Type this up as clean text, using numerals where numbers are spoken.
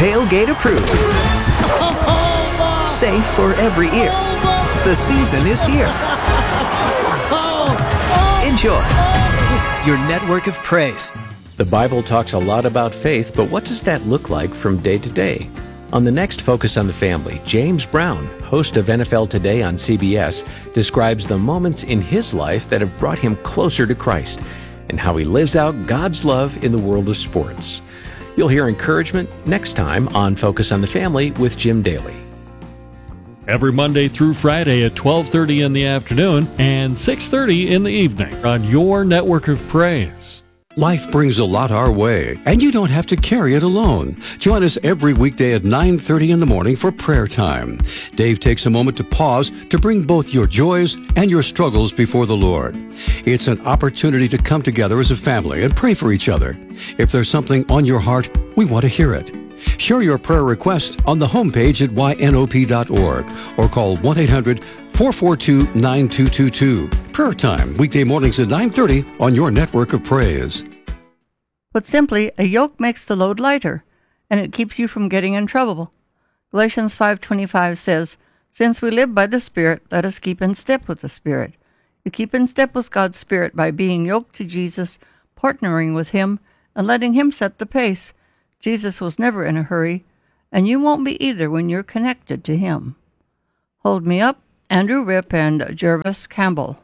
tailgate approved. Safe for every ear. The season is here. Enjoy your network of praise. The Bible talks a lot about faith, but what does that look like from day to day? On the next Focus on the Family, James Brown, host of NFL Today on CBS, describes the moments in his life that have brought him closer to Christ and how he lives out God's love in the world of sports. You'll hear encouragement next time on Focus on the Family with Jim Daly. Every Monday through Friday at 12:30 in the afternoon and 6:30 in the evening on your network of praise. Life brings a lot our way, and you don't have to carry it alone. Join us every weekday at 9:30 in the morning for prayer time. Dave takes a moment to pause to bring both your joys and your struggles before the Lord. It's an opportunity to come together as a family and pray for each other. If there's something on your heart, we want to hear it. Share your prayer request on the homepage at ynop.org or call 1-800-442-9222. Prayer time, weekday mornings at 9:30 on your network of praise. Put simply, a yoke makes the load lighter, and it keeps you from getting in trouble. Galatians 5:25 says, "Since we live by the Spirit, let us keep in step with the Spirit." You keep in step with God's Spirit by being yoked to Jesus, partnering with Him, and letting Him set the pace. Jesus was never in a hurry, and you won't be either when you're connected to Him. Hold Me Up, Andrew Ripp and Jervis Campbell.